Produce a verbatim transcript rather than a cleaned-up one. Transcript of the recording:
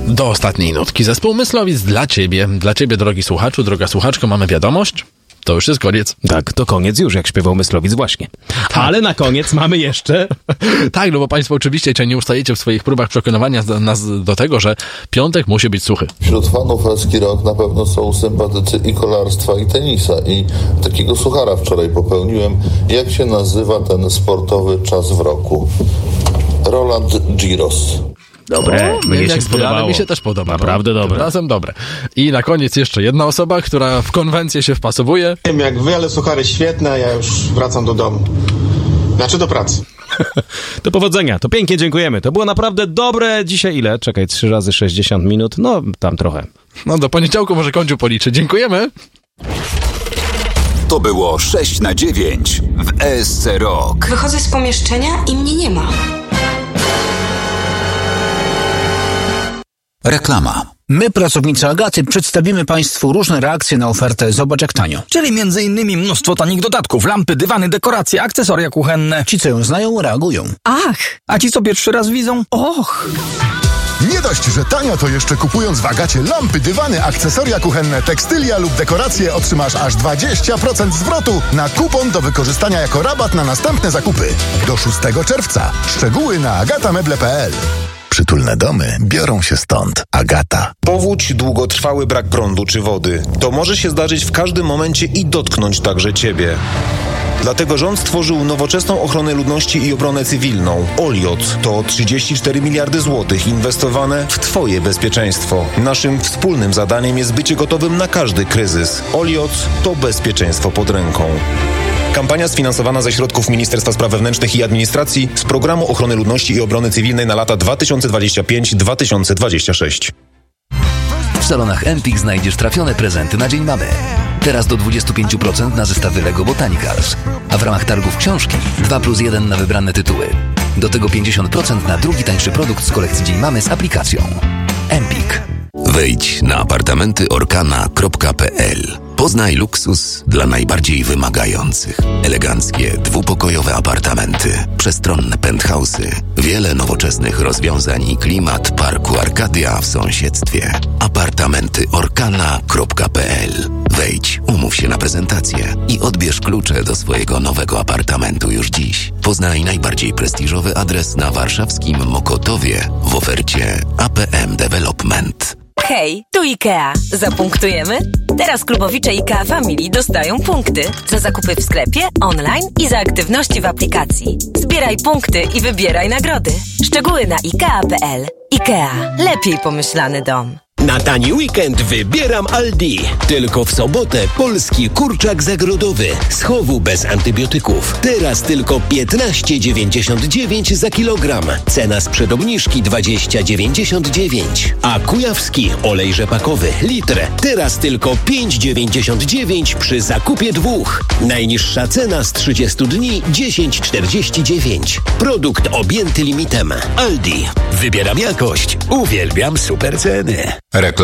Do ostatniej nutki. Zespół Myslowic dla ciebie. Dla ciebie, drogi słuchaczu, droga słuchaczko, mamy wiadomość. To już jest koniec. Tak, to koniec już, jak śpiewał Myslowic właśnie. Tak. Ale na koniec mamy jeszcze... tak, no bo państwo oczywiście nie ustajecie w swoich próbach przekonywania nas do tego, że piątek musi być suchy. Wśród fanów Elski Rock na pewno są sympatycy i kolarstwa, i tenisa. I takiego suchara wczoraj popełniłem. Jak się nazywa ten sportowy czas w roku? Roland Garros. Dobre, o, mnie się się spodobało. Ale mi się też podoba. Naprawdę no, dobre. Razem dobre. I na koniec jeszcze jedna osoba, która w konwencję się wpasowuje. Wiem jak wy, ale suchary świetne, ja już wracam do domu. Znaczy do pracy. Do powodzenia, to pięknie dziękujemy. To było naprawdę dobre. Dzisiaj ile? Czekaj, trzy razy sześćdziesiąt minut. No, tam trochę. No, do poniedziałku może końcu policzy. Dziękujemy. To było sześć na dziewięć w E S C Rock. Wychodzę z pomieszczenia i mnie nie ma. Reklama. My, pracownicy Agaty, przedstawimy Państwu różne reakcje na ofertę Zobacz jak tanio. Czyli między innymi mnóstwo tanich dodatków, lampy, dywany, dekoracje, akcesoria kuchenne. Ci, co ją znają, reagują. Ach, a ci, co pierwszy raz widzą? Och! Nie dość, że tanio, to jeszcze kupując w Agacie lampy, dywany, akcesoria kuchenne, tekstylia lub dekoracje otrzymasz aż dwadzieścia procent zwrotu na kupon do wykorzystania jako rabat na następne zakupy. Do szóstego czerwca. Szczegóły na agatameble kropka p l. Przytulne domy biorą się stąd. Agata. Powódź, długotrwały brak prądu czy wody. To może się zdarzyć w każdym momencie i dotknąć także ciebie. Dlatego rząd stworzył nowoczesną ochronę ludności i obronę cywilną. Oliot to trzydzieści cztery miliardy złotych inwestowane w twoje bezpieczeństwo. Naszym wspólnym zadaniem jest bycie gotowym na każdy kryzys. Oliot to bezpieczeństwo pod ręką. Kampania sfinansowana ze środków Ministerstwa Spraw Wewnętrznych i Administracji z Programu Ochrony Ludności i Obrony Cywilnej na lata dwa tysiące dwudziesty piąty do dwa tysiące dwudziestego szóstego. W salonach Empik znajdziesz trafione prezenty na Dzień Mamy. Teraz do dwadzieścia pięć procent na zestawy Lego Botanicals. A w ramach targów książki dwa plus jeden na wybrane tytuły. Do tego pięćdziesiąt procent na drugi tańszy produkt z kolekcji Dzień Mamy z aplikacją. Empik. Wejdź na apartamenty orkana kropka p l. Poznaj luksus dla najbardziej wymagających. Eleganckie, dwupokojowe apartamenty, przestronne penthouse'y, wiele nowoczesnych rozwiązań i klimat parku Arkadia w sąsiedztwie. apartamenty orkana kropka p l. Wejdź, umów się na prezentację i odbierz klucze do swojego nowego apartamentu już dziś. Poznaj najbardziej prestiżowy adres na warszawskim Mokotowie w ofercie A P M Development. Hej, tu IKEA. Zapunktujemy? Teraz klubowicze IKEA Family dostają punkty za zakupy w sklepie, online i za aktywności w aplikacji. Zbieraj punkty i wybieraj nagrody. Szczegóły na ikea kropka p l. IKEA. Lepiej pomyślany dom. Na tani weekend wybieram Aldi. Tylko w sobotę polski kurczak zagrodowy z chowu bez antybiotyków. Teraz tylko piętnaście dziewięćdziesiąt dziewięć za kilogram. Cena sprzed obniżki dwadzieścia dziewięćdziesiąt dziewięć. A kujawski olej rzepakowy litr. Teraz tylko pięć dziewięćdziesiąt dziewięć przy zakupie dwóch. Najniższa cena z trzydziestu dni dziesięć czterdzieści dziewięć. Produkt objęty limitem. Aldi. Wybieram jakość. Uwielbiam super ceny. Reklama.